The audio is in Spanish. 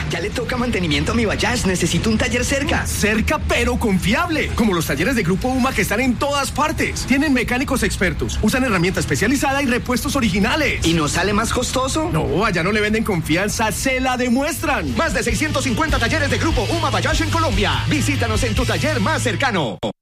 Ya le toca mantenimiento a mi Bayash. Necesito un taller cerca. Cerca, pero confiable. Como los talleres de Grupo UMA que están en todas partes. Tienen mecánicos expertos, usan herramienta especializada y repuestos originales. ¿Y no sale más costoso? No, allá no le venden confianza, se la demuestran. Más de 650 talleres de Grupo UMA Bayash en Colombia. Visítanos en tu taller más cercano.